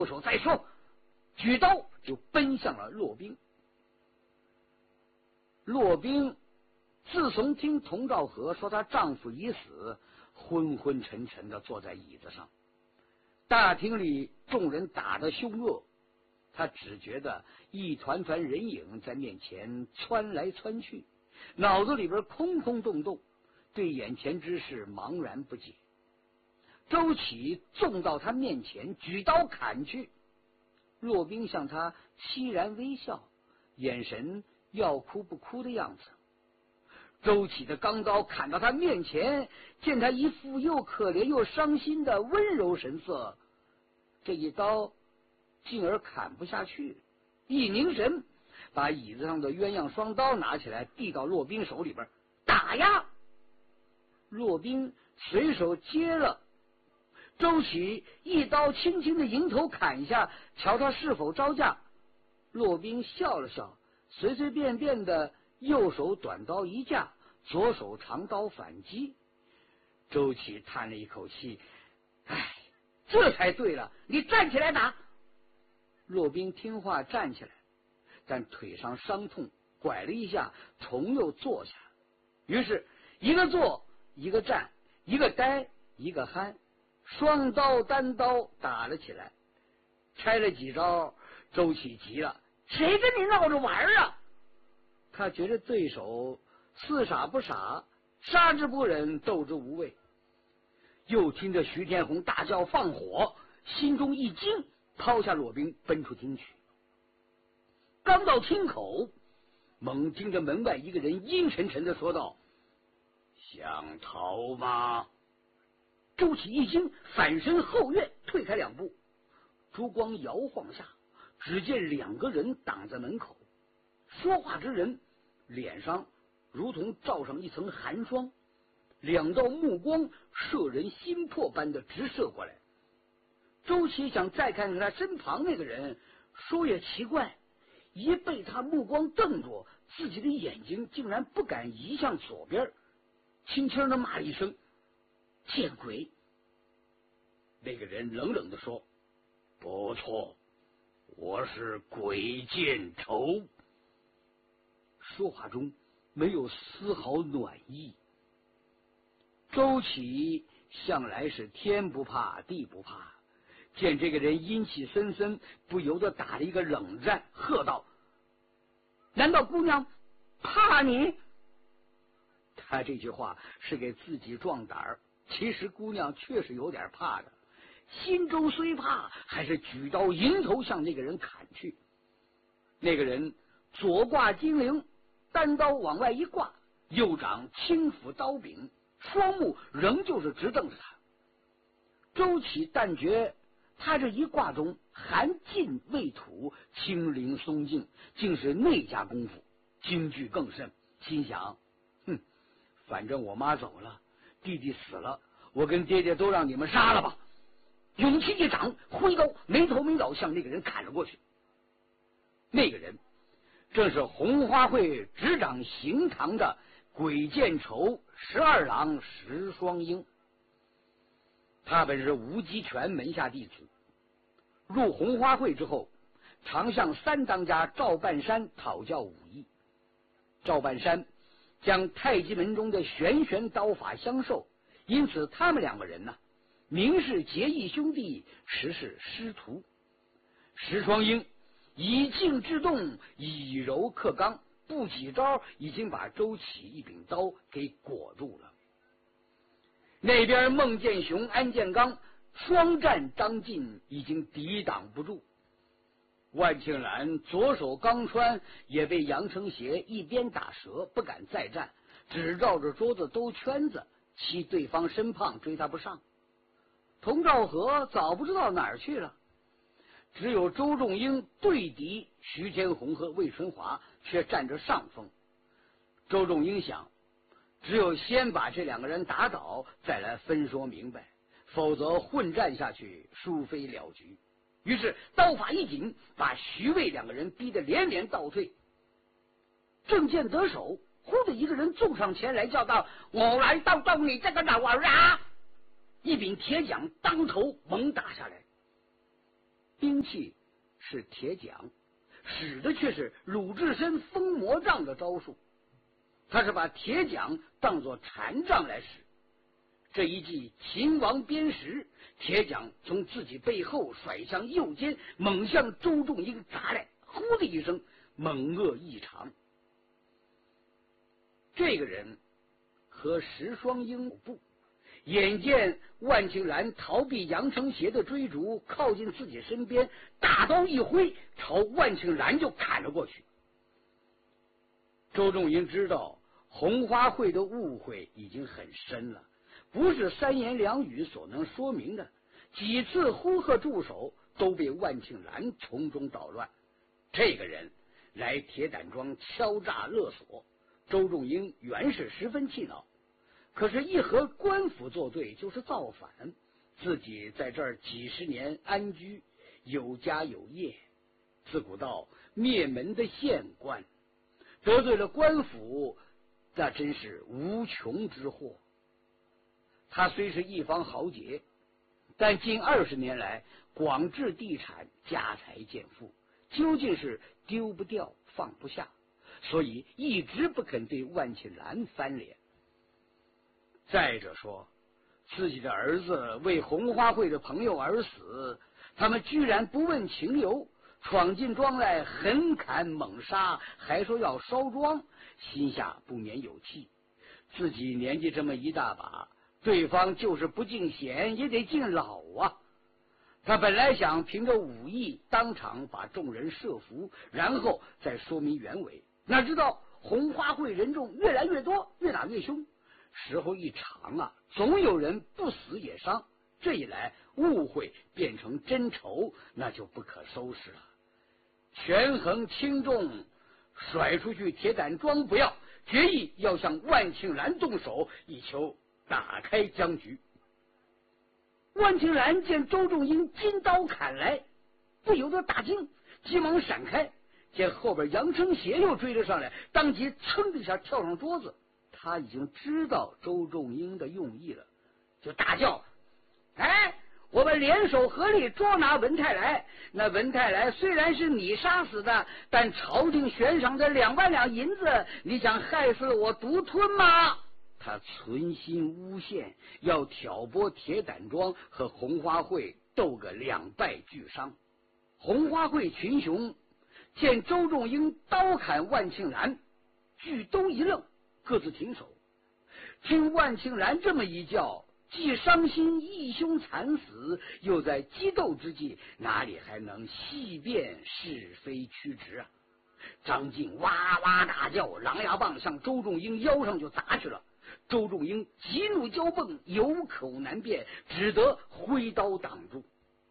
不手再说，举刀就奔向了骆宾。骆宾自从听童兆和说她丈夫已死，昏昏沉沉的坐在椅子上。大厅里众人打得凶恶，他只觉得一团团人影在面前窜来窜去，脑子里边空空洞洞，对眼前之事茫然不解。周启纵到他面前，举刀砍去。骆宾向他凄然微笑，眼神要哭不哭的样子。周启的钢刀砍到他面前，见他一副又可怜又伤心的温柔神色，这一刀进而砍不下去，一凝神，把椅子上的鸳鸯双刀拿起来递到骆宾手里边，打呀！骆宾随手接了，周启一刀轻轻的迎头砍下，瞧他是否招架。骆宾笑了笑，随随便便的右手短刀一架，左手长刀反击。周启叹了一口气，唉，这才对了，你站起来打。骆宾听话站起来，但腿上伤痛，拐了一下，重又坐下。于是一个坐，一个站，一个呆，一个憨，双刀单刀打了起来。拆了几招，周启急了，谁跟你闹着玩啊？他觉得对手似傻不傻，杀之不忍，斗之无畏。又听着徐天红大叫放火，心中一惊，抛下骆宾奔出厅去。刚到厅口，猛听着门外一个人阴沉沉的说道：“想逃吗？”周启一惊，反身后跃，退开两步。烛光摇晃下，只见两个人挡在门口。说话之人脸上如同罩上一层寒霜，两道目光摄人心魄般的直射过来。周启想再看看他身旁那个人，说也奇怪，一被他目光瞪住，自己的眼睛竟然不敢移向左边，轻轻的骂一声：“见鬼！”那个人冷冷的说：“不错，我是鬼见愁。”说话中没有丝毫暖意。周启向来是天不怕地不怕，见这个人阴气森森，不由得打了一个冷战，喝道：“难道姑娘怕你？”他这句话是给自己壮胆儿，其实姑娘确实有点怕的，心中虽怕，还是举刀迎头向那个人砍去。那个人左挂金铃，单刀往外一挂，右掌轻抚刀柄，双目仍旧是直瞪着他。周启但觉他这一挂中寒劲未吐，清灵松静，竟是内家功夫，惊惧更甚。心想：反正我妈走了，弟弟死了，我跟爹爹都让你们杀了吧。勇气一掌，挥刀没头没脑向那个人砍了过去。那个人正是红花会执掌刑堂的鬼见愁12郎石双英。他本是无极拳门下弟子，入红花会之后，常向三当家赵半山讨教武艺。赵半山将太极门中的玄玄刀法相授，因此他们两个人明是结义兄弟，实是师徒。石双英以静制动，以柔克刚，不几招已经把周启一柄刀给裹住了。那边孟建雄、安建刚双战张晋，已经抵挡不住。万庆兰左手刚穿，也被杨承协一边打折，不敢再战，只绕着桌子兜圈子，欺对方身胖，追他不上。童兆和早不知道哪儿去了，只有周仲英对敌徐天红和魏春华，却占着上风。周仲英想，只有先把这两个人打倒，再来分说明白，否则混战下去，殊非了局。于是刀法一紧，把徐魏两个人逼得连连倒退。正见得手，忽的一个人纵上前来，叫道：“我来刀刀你这个老儿啊！”一柄铁桨当头猛打下来。 兵器是铁桨，使的却是鲁智深封魔杖的招数。他是把铁桨当作禅杖来使。这一记秦王鞭石，铁桨从自己背后甩向右肩，猛向周仲英砸来，呼的一声，猛恶异常。这个人和石双鹰有步，眼见万庆兰逃避杨承邪的追逐，靠近自己身边，大刀一挥，朝万庆兰就砍了过去。周仲英知道红花会的误会已经很深了，不是三言两语所能说明的，几次呼喝助手都被万庆兰从中捣乱。这个人来铁胆庄敲诈勒索，周仲英原是十分气恼，可是一和官府作对就是造反，自己在这儿几十年安居，有家有业，自古道灭门的县官，得罪了官府，那真是无穷之祸。他虽是一方豪杰，但近20年来广置地产，家财渐富，究竟是丢不掉放不下，所以一直不肯对万庆兰翻脸。再者说，自己的儿子为红花会的朋友而死，他们居然不问情由，闯进庄来狠砍猛杀，还说要烧庄，心下不免有气。自己年纪这么一大把，对方就是不进贤也得进老啊。他本来想凭着武艺当场把众人设伏，然后再说明原委，哪知道红花会人众越来越多，越打越凶，时候一长啊，总有人不死也伤，这一来误会变成真仇，那就不可收拾了。权衡轻重，甩出去铁胆庄不要，决意要向万庆兰动手，以求打开僵局。万庆兰见周仲英金刀砍来，不由得大惊，急忙闪开，见后边杨承邪又追了上来，当即噌的一下跳上桌子。他已经知道周仲英的用意了，就大叫：哎，我们联手合力捉拿文泰来，那文泰来虽然是你杀死的，但朝廷悬赏的2万两银子，你想害死我独吞吗？他存心诬陷，要挑拨铁胆庄和红花会斗个两败俱伤。红花会群雄见周仲英刀砍万庆兰，俱都一愣，各自停手。听万庆兰这么一叫，既伤心义兄惨死，又在激斗之际，哪里还能细辨是非曲直啊？张晋哇哇大叫，狼牙棒向周仲英腰上就砸去了。周仲英急怒交迸，有口难辩，只得挥刀挡住。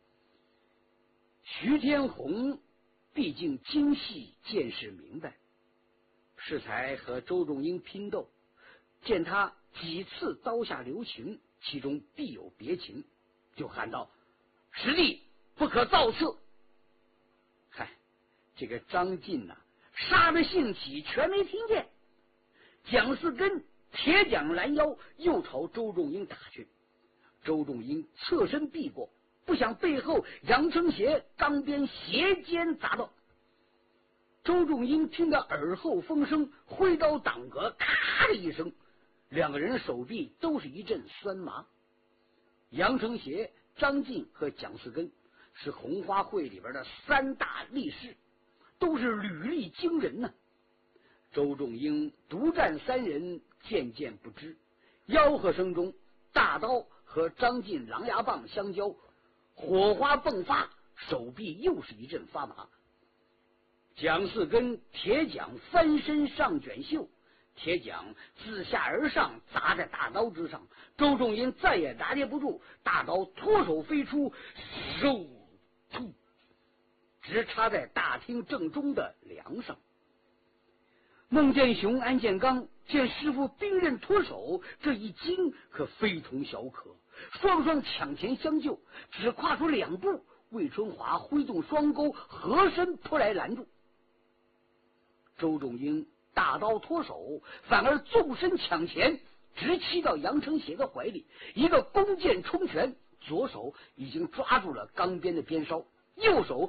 徐天红毕竟精细，见识明白，适才和周仲英拼斗，见他几次刀下留情，其中必有别情，就喊道：师弟不可造次。嗨，这个张晋呐，杀的兴起，全没听见。蒋四根铁桨拦腰，又朝周仲英打去。周仲英侧身避过，不想背后杨承邪钢鞭斜肩砸到。周仲英听得耳后风声，挥刀挡格，咔的一声，两个人手臂都是一阵酸麻。杨承邪、张晋和蒋四根是红花会里边的3大力士，都是履历惊人呢。周仲英独战3人，渐渐不知，吆喝声中，大刀和张晋狼牙棒相交，火花迸发，手臂又是一阵发麻。蒋四根铁桨翻身上卷袖，铁桨自下而上砸在大刀之上，周仲英再也拿捏不住，大刀脱手飞出，嗖突，直插在大厅正中的梁上。孟建雄、安建刚见师傅兵刃脱手，这一惊可非同小可，双双抢前相救，只跨出2步，魏春华挥动双钩，合身扑来拦住。周仲英大刀脱手，反而纵身抢前，直击到杨承邪的怀里，一个弓箭冲拳，左手已经抓住了钢鞭的鞭梢， 右手